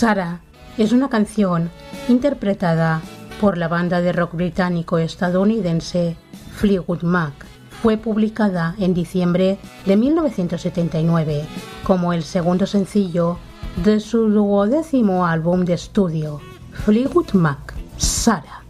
Sarah es una canción interpretada por la banda de rock británico-estadounidense Fleetwood Mac. Fue publicada en diciembre de 1979 como el segundo sencillo de su 12º álbum de estudio, Fleetwood Mac, Sarah.